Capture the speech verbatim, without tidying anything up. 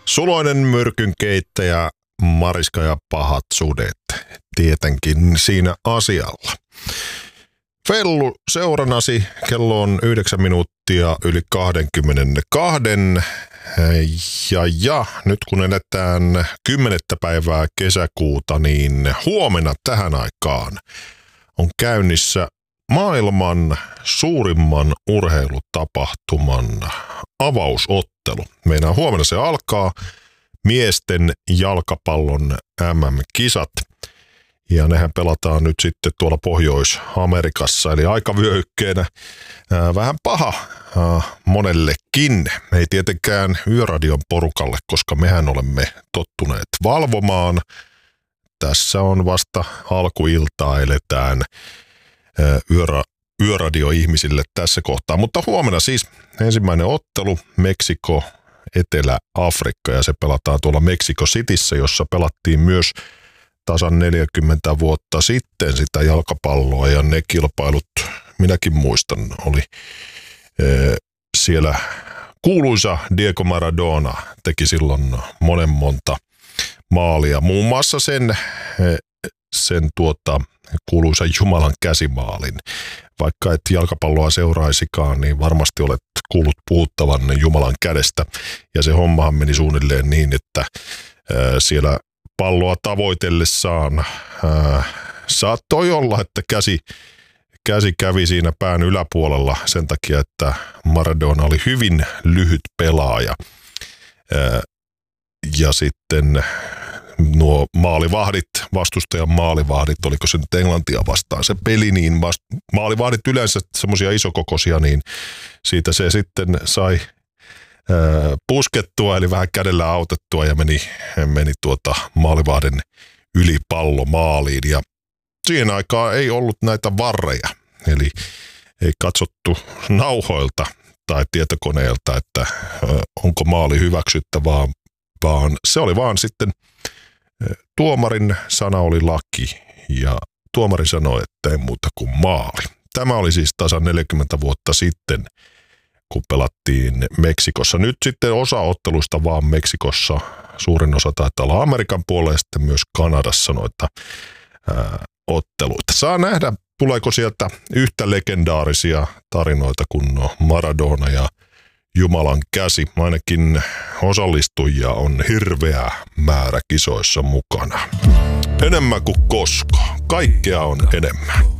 Suloinen myrkynkeittäjä, Mariska ja pahat sudet, tietenkin siinä asialla. Fellu seuranasi, kello on yhdeksän minuuttia yli kaksikymmentäkaksi. Ja, ja nyt kun eletään kymmenettä päivää kesäkuuta, niin huomenna tähän aikaan on käynnissä maailman suurimman urheilutapahtuman avausottelu. Meidän huomenna se alkaa, miesten jalkapallon M M-kisat. Ja nehän pelataan nyt sitten tuolla Pohjois-Amerikassa, eli aikavyöhykkeenä ää, vähän paha ää, monellekin. Ei tietenkään Yöradion porukalle, koska mehän olemme tottuneet valvomaan. Tässä on vasta alkuiltaa, eletään ää, yörä, Yöradio-ihmisille tässä kohtaa. Mutta huomenna siis ensimmäinen ottelu, Meksiko, Etelä-Afrikka, ja se pelataan tuolla Mexico Cityssä, jossa pelattiin myös tasan neljäkymmentä vuotta sitten sitä jalkapalloa, ja ne kilpailut, minäkin muistan, oli e, siellä kuuluisa Diego Maradona teki silloin monen monta maalia, muun muassa sen, e, sen tuota, kuuluisa Jumalan käsimaalin. Vaikka et jalkapalloa seuraisikaan, niin varmasti olet kuullut puhuttavan Jumalan kädestä, ja se hommahan meni suunnilleen niin, että e, siellä palloa tavoitellessaan ää, saattoi olla, että käsi, käsi kävi siinä pään yläpuolella sen takia, että Maradona oli hyvin lyhyt pelaaja. Ää, ja sitten nuo maalivahdit, vastustajan maalivahdit, oliko se nyt Englantia vastaan se peli, niin vast, maalivahdit yleensä semmoisia isokokoisia, niin siitä se sitten sai puskettua, eli vähän kädellä autettua, ja meni, meni tuota maalivahden yli pallo maaliin. Ja siihen aikaan ei ollut näitä varreja, eli ei katsottu nauhoilta tai tietokoneelta, että onko maali hyväksyttävää, vaan se oli vaan sitten tuomarin sana oli laki, ja tuomari sanoi, että ei muuta kuin maali. Tämä oli siis tasan neljäkymmentä vuotta sitten, kun pelattiin Meksikossa. Nyt sitten osa otteluista vaan Meksikossa, suurin osa taitaa olla Amerikan puolella, ja sitten myös Kanadassa noita ää, otteluita. Saa nähdä, tuleeko sieltä yhtä legendaarisia tarinoita kuin no Maradona ja Jumalan käsi. Ainakin osallistujia on hirveä määrä kisoissa mukana. Enemmän kuin koskaan. Kaikkea on enemmän.